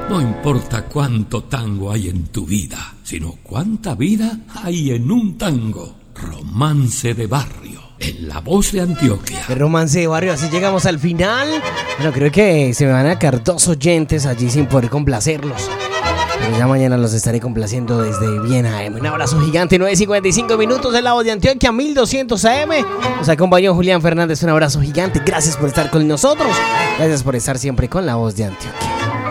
No importa cuánto tango hay en tu vida, sino cuánta vida hay en un tango. Romance de Barrio, en La Voz de Antioquia. El Romance de Barrio, así llegamos al final. Bueno, creo que se me van a quedar 2 oyentes allí sin poder complacerlos. Pero ya mañana los estaré complaciendo desde Viena AM. Un abrazo gigante, 9:55 minutos en La Voz de Antioquia, 1200 AM. Nos acompañó Julián Fernández, un abrazo gigante. Gracias por estar con nosotros. Gracias por estar siempre con La Voz de Antioquia.